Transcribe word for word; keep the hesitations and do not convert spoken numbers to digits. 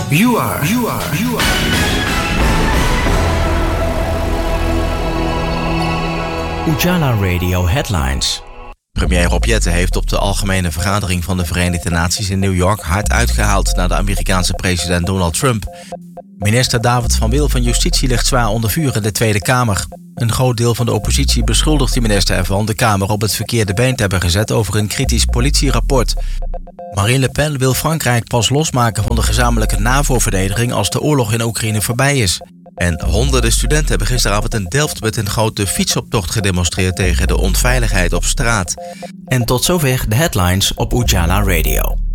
You are. You are. You are. Ujala Radio Headlines. Premier Rob Jetten heeft op de Algemene Vergadering van de Verenigde Naties in New York hard uitgehaald naar de Amerikaanse president Donald Trump. Minister David van Wil van Justitie ligt zwaar onder vuur in de Tweede Kamer. Een groot deel van de oppositie beschuldigt de minister ervan de Kamer op het verkeerde been te hebben gezet over een kritisch politierapport. Marine Le Pen wil Frankrijk pas losmaken van de gezamenlijke NAVO-verdediging als de oorlog in Oekraïne voorbij is. En honderden studenten hebben gisteravond in Delft met een grote fietsoptocht gedemonstreerd tegen de onveiligheid op straat. En tot zover de headlines op Ujala Radio.